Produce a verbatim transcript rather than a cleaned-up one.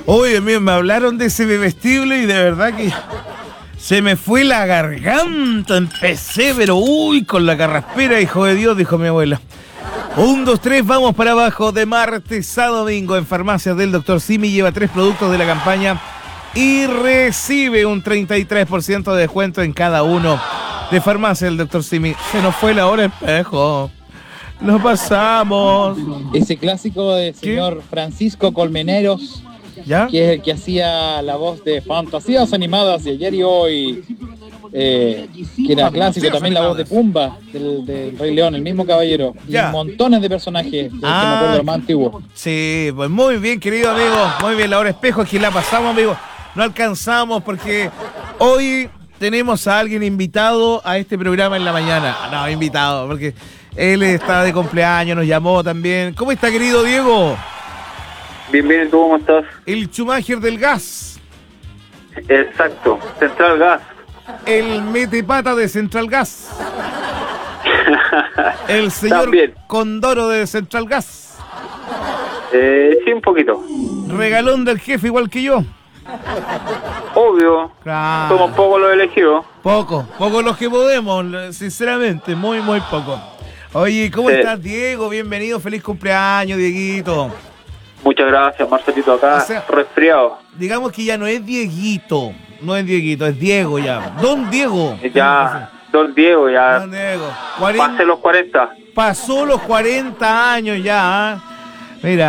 Oye, mira, me hablaron de ese bebestible y de verdad que se me fue la garganta. Empecé, pero uy, con la carraspera, hijo de Dios, dijo mi abuela. Un, dos, tres, vamos para abajo. De martes a domingo en Farmacias del doctor Simi lleva tres productos de la campaña y recibe un treinta y tres por ciento de descuento en cada uno. De Farmacias del doctor Simi. Se nos fue la hora espejo. Nos pasamos. Ese clásico del señor ¿Qué? Francisco Colmeneros, ¿ya? Que es el que hacía la voz de Fantasías Animadas de ayer y hoy. Eh, que era clásico también la voz de Pumba del, del Rey León, el mismo caballero. Y ya. montones de personajes, ah, que me acuerdo los más antiguos. Sí, pues muy bien, querido amigo. Muy bien, la hora espejo, aquí la pasamos, amigo. No alcanzamos porque hoy tenemos a alguien invitado a este programa en la mañana. No, invitado, porque él está de cumpleaños, nos llamó también. ¿Cómo está, querido Diego? Bien, bien, ¿tú cómo estás? El Schumacher del gas. Exacto, Central Gas. El metepata de Central Gas. El señor También. Condoro de Central Gas. Eh, sí, un poquito. Regalón del jefe igual que yo. Obvio. Claro. Somos pocos los elegidos. Poco, poco los que podemos, sinceramente, muy, muy poco. Oye, ¿cómo sí. estás, Diego? Bienvenido, feliz cumpleaños, Dieguito. Muchas gracias, Marcelito, acá, o sea, resfriado. Digamos que ya no es Dieguito, no es Dieguito, es Diego ya. Don Diego. Ya, Don Diego, ya. Don Diego. Pase los cuarenta. Pasó los cuarenta años ya, ¿eh? Mira.